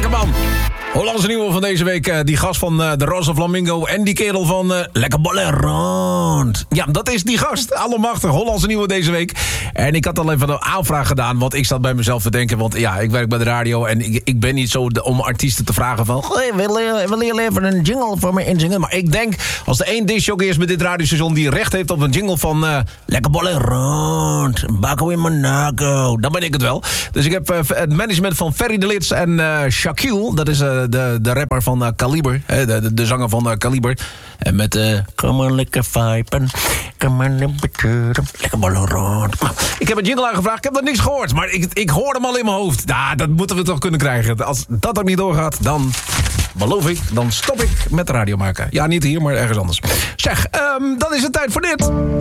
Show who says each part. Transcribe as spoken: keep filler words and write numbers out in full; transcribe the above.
Speaker 1: Lekker man. Hollandse nieuwe van deze week. Uh, die gast van uh, de Rosa Flamingo en die kerel van uh, Lekker Ballen Rond. Ja, dat is die gast. Allemachtig. Hollandse nieuwe deze week. En ik had al even een aanvraag gedaan, want ik zat bij mezelf te denken. Want ja, ik werk bij de radio en ik, ik ben niet zo de, om artiesten te vragen van... Hey, wil, je, wil je even een jingle voor me inzingen? Maar ik denk, als er één discjockey is met dit radiostation die recht heeft op een jingle van uh, Lekker Ballen Rond, Baco in Monaco, dan ben ik het wel. Dus ik heb uh, het management van Ferry de Lits en uh, Shaquille, dat is uh, de, de rapper van uh, Kaliber, uh, de, de, de zanger van uh, Kaliber. En met uh, kom maar lekker viben, kom maar lekker ballen rond. Ik heb een jingle aangevraagd, ik heb nog niks gehoord, maar ik, ik hoor hem al in mijn hoofd. Nou, dat moeten we toch kunnen krijgen. Als dat ook niet doorgaat, dan beloof ik, dan stop ik met radio maken. Ja, niet hier, maar ergens anders. Zeg, um, dan is het tijd voor dit.